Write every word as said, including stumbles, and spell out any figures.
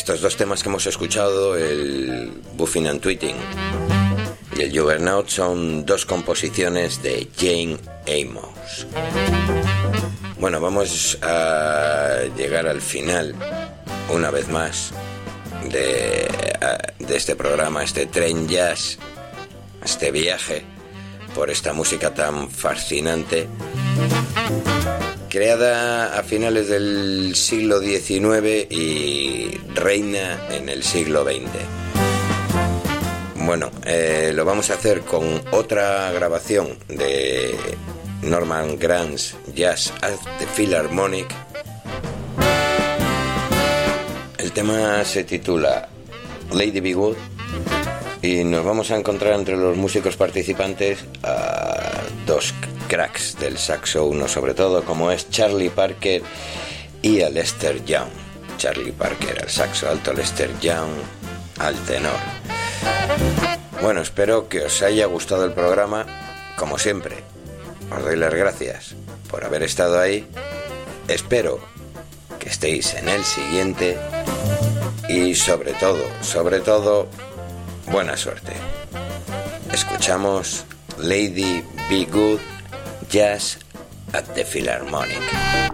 estos dos temas que hemos escuchado, el Buffing and Tweeting y el Juggernaut, son dos composiciones de Jane Amos. Bueno, vamos a llegar al final, una vez más, de, de este programa, este tren jazz, este viaje por esta música tan fascinante, creada a finales del siglo diecinueve y reina en el siglo veinte. Bueno, eh, lo vamos a hacer con otra grabación de Norman Granz, Jazz at the Philharmonic. El tema se titula Lady Be Good y nos vamos a encontrar entre los músicos participantes a dos cracks del saxo, uno sobre todo, como es Charlie Parker y a Lester Young. Charlie Parker al saxo alto, Lester Young al tenor. Bueno, espero que os haya gustado el programa. Como siempre, os doy las gracias por haber estado ahí. Espero que estéis en el siguiente y sobre todo, sobre todo, buena suerte. Escuchamos Lady Be Good, Jazz at the Philharmonic.